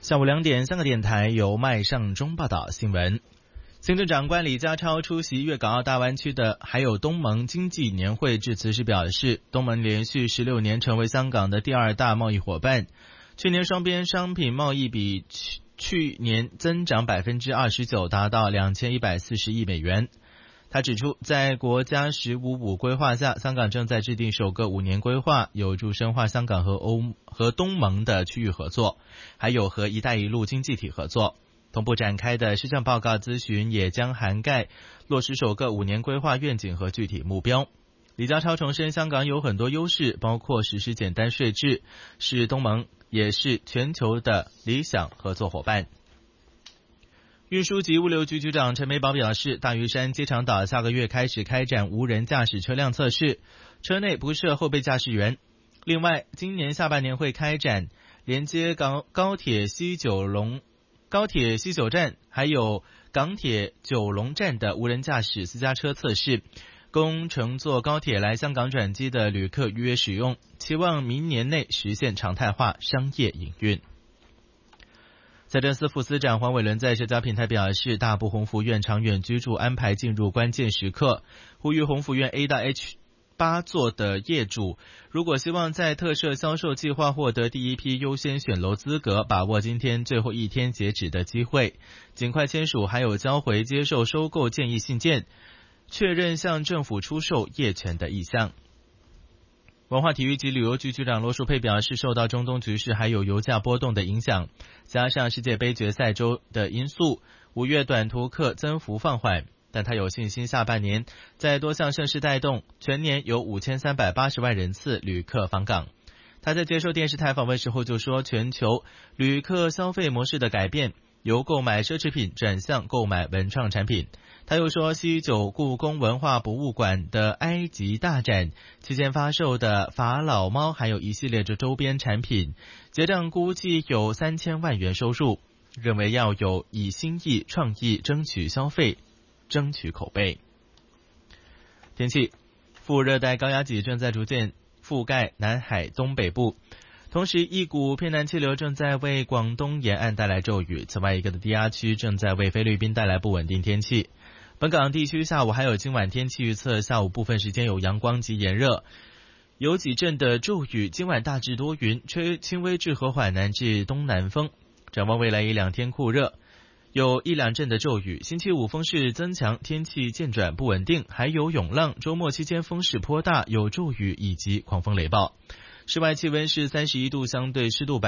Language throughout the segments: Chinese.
下午2点，3个电台由麦尚中报道新闻。行政长官李家超出席粤港澳大湾区的还有东盟经济年会致辞时表示，东盟连续16年成为香港的第2大贸易伙伴，去年双边商品贸易比去年增长 29%， 达到2140亿美元。他指出，在国家“1055”规划下，香港正在制定首个5年规划，有助深化香港和东盟的区域合作，还有和“一带一路”经济体合作。同步展开的施政报告咨询也将涵盖落实首个5年规划愿景和具体目标。李家超重申，香港有很多优势，包括实施简单税制，是东盟也是全球的理想合作伙伴。运输及物流局局长陈美宝表示，大屿山机场岛下个月开始开展无人驾驶车辆测试，车内不设后备驾驶员。另外，今年下半年会开展连接高铁西九站还有港铁九龙站的无人驾驶私家车测试，供乘坐高铁来香港转机的旅客预约使用，期望明年内实现常态化商业营运。财政司副司长黄伟伦在社交平台表示，大埔鸿福苑长远居住安排进入关键时刻，呼吁鸿福苑 A 到 H8 座的业主，如果希望在特设销售计划获得第一批优先选楼资格，把握今天最后一天截止的机会，尽快签署还有交回接受收购建议信件，确认向政府出售业权的意向。文化体育及旅游局局长罗淑佩表示，受到中东局势还有油价波动的影响，加上世界杯决赛周的因素，5月短途客增幅放缓，但他有信心下半年在多项盛事带动，全年有5380万人次旅客访港。他在接受电视台访问时候就说，全球旅客消费模式的改变，由购买奢侈品转向购买文创产品。他又说，西九故宫文化博物馆的埃及大展期间发售的法老猫还有一系列的周边产品，结账估计有3000万元收入，认为要有以新意创意争取消费，争取口碑。天气，副热带高压脊正在逐渐覆盖南海东北部，同时一股偏南气流正在为广东沿岸带来骤雨，此外一个的低压区正在为菲律宾带来不稳定天气。本港地区下午还有今晚天气预测，下午部分时间有阳光及炎热，有几阵的骤雨，今晚大致多云，吹轻微至和缓南至东南风。展望未来1-2天酷热，有1-2阵的骤雨，星期五风势增强，天气渐转不稳定，还有涌浪，周末期间风势颇大，有骤雨以及狂风雷暴。室外气温是31度，相对湿度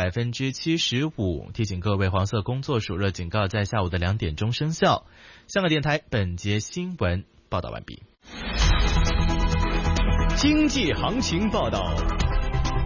75%。 提醒各位，黄色工作暑热警告在下午的2点钟生效。香港电台本节新闻报道完毕。 经济行情报道。